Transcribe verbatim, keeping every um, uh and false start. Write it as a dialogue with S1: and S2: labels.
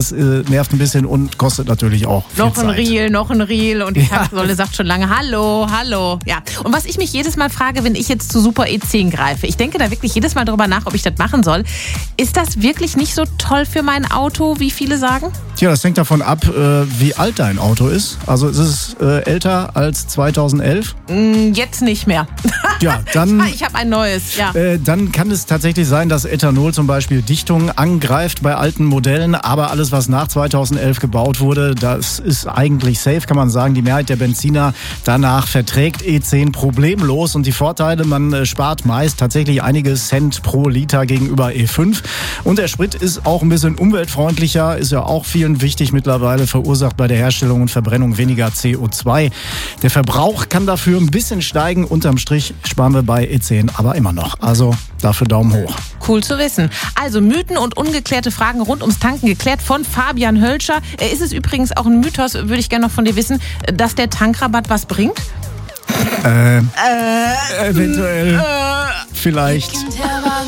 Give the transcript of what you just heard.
S1: das äh, nervt ein bisschen und kostet natürlich auch viel
S2: Noch ein
S1: Zeit.
S2: Reel, noch ein Reel und die
S1: Ja.
S2: Tanksäule sagt schon lange Hallo, hallo. Ja. Und was ich mich jedes Mal frage, wenn ich jetzt zu Super E zehn greife, ich denke da wirklich jedes Mal drüber nach, ob ich das machen soll. Ist das wirklich nicht so toll für mein Auto, wie viele sagen?
S1: Tja, das hängt davon ab, äh, wie alt dein Auto ist. Also ist es äh, älter als zweitausendelf?
S2: Mm, Jetzt nicht mehr.
S1: Ja, dann...
S2: Ich habe ein neues, ja.
S1: Äh, dann kann es tatsächlich sein, dass Ethanol zum Beispiel Dichtungen angreift bei alten Modellen, aber alles, was nach zweitausendelf gebaut wurde, das ist eigentlich safe, kann man sagen. Die Mehrheit der Benziner danach verträgt E zehn problemlos und die Vorteile, man äh, spart meist tatsächlich einige Cent pro Liter gegenüber E fünf und der Sprit ist auch ein bisschen umweltfreundlicher, ist ja auch vielen wichtig mittlerweile, verursacht bei der Herstellung und Verbrennung weniger C O zwei. Der Verbrauch kann dafür ein bisschen steigen, unterm Strich sparen wir bei E zehn aber immer noch. Also dafür Daumen hoch.
S2: Cool zu wissen. Also Mythen und ungeklärte Fragen rund ums Tanken geklärt von Fabian Hölscher. Äh, Ist es übrigens auch ein Mythos, würde ich gerne noch von dir wissen, dass der Tankrabatt was bringt?
S1: Äh, äh eventuell. Äh, vielleicht.
S3: Der Wagen